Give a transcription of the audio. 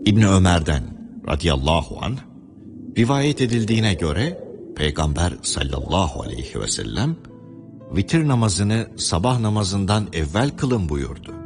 İbni Ömer'den radıyallahu anh rivayet edildiğine göre Peygamber sallallahu aleyhi ve sellem vitir namazını sabah namazından evvel kılın buyurdu.